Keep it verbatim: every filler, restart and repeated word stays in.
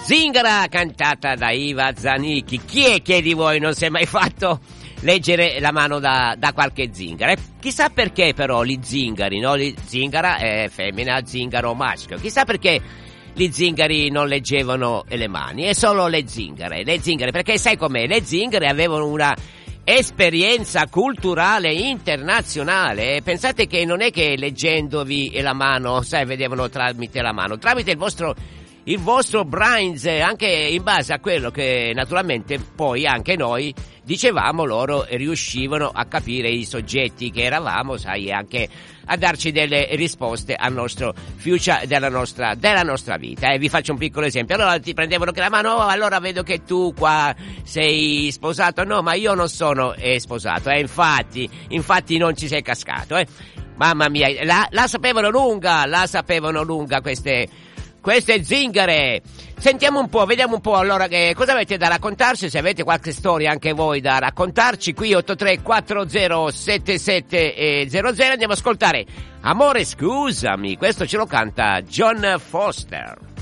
Zingara, cantata da Iva Zanicchi. Chi è che di voi non si è mai fatto leggere la mano da, da qualche zingara? E chissà perché però gli zingari, no? Gli zingara è femmina, zingaro maschio. Chissà perché gli zingari non leggevano le mani, e solo le zingare. Le zingare, perché sai com'è? Le zingare avevano una esperienza culturale internazionale. Pensate che non è che leggendovi la mano, sai, vedevano tramite la mano, tramite il vostro il vostro brains, anche in base a quello che naturalmente poi anche noi dicevamo, loro riuscivano a capire i soggetti che eravamo, sai, anche a darci delle risposte al nostro future della nostra, della nostra vita. Eh, vi faccio un piccolo esempio. Allora ti prendevano che la mano, oh, allora vedo che tu qua sei sposato. No, ma io non sono eh, sposato, eh, infatti, infatti non ci sei cascato, eh. Mamma mia, la, la sapevano lunga, la sapevano lunga queste Queste zingare. Sentiamo un po', vediamo un po' allora che cosa avete da raccontarci, se avete qualche storia anche voi da raccontarci, qui otto tre quattro zero sette sette zero zero. Andiamo ad ascoltare Amore scusami, questo ce lo canta John Foster.